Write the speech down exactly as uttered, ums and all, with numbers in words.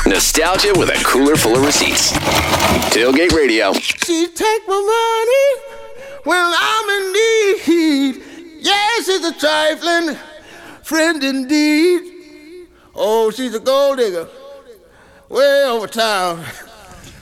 Nostalgia with a cooler full of receipts. Tailgate Radio. She take my money when I'm in need. Yes, she's a trifling friend indeed. Oh, she's a gold digger way over town.